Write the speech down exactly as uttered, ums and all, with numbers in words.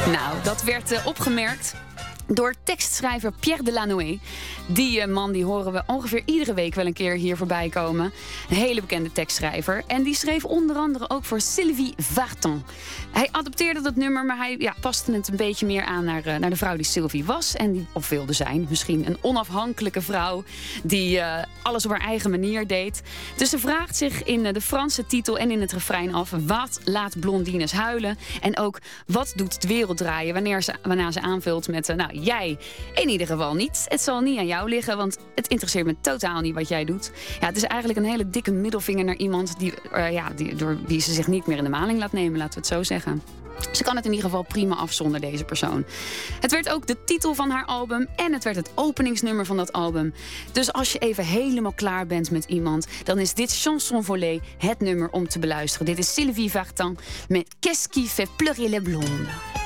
Nou, dat werd uh, opgemerkt door tekstschrijver Pierre Delanoë. Die uh, man die horen we ongeveer iedere week wel een keer hier voorbij komen. Een hele bekende tekstschrijver. En die schreef onder andere ook voor Sylvie Vartan. Hij adopteerde dat nummer, maar hij ja, paste het een beetje meer aan naar, uh, naar de vrouw die Sylvie was. En die of wilde zijn. Misschien een onafhankelijke vrouw die uh, alles op haar eigen manier deed. Dus ze vraagt zich in uh, de Franse titel en in het refrein af: wat laat blondines huilen? En ook, wat doet de wereld draaien? Wanneer ze, wanneer ze aanvult met, uh, nou, jij in ieder geval niet. Het zal niet aan jou liggen, want het interesseert me totaal niet wat jij doet. Ja, het is eigenlijk een hele dikke middelvinger naar iemand die, uh, ja, die, door wie ze zich niet meer in de maling laat nemen, laten we het zo zeggen. Ze kan het in ieder geval prima af zonder deze persoon. Het werd ook de titel van haar album en het werd het openingsnummer van dat album. Dus als je even helemaal klaar bent met iemand, dan is dit Chanson Volée het nummer om te beluisteren. Dit is Sylvie Vartan met Qu'est-ce qui fait pleurer les blondes.